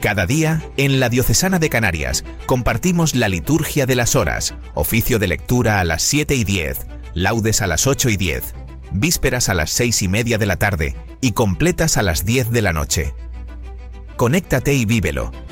Cada día, en la Diocesana de Canarias, compartimos la liturgia de las horas, oficio de lectura a las 7:10, laudes a las 8:10, vísperas a las 6:30 de la tarde y completas a las 10 de la noche. Conéctate y vívelo,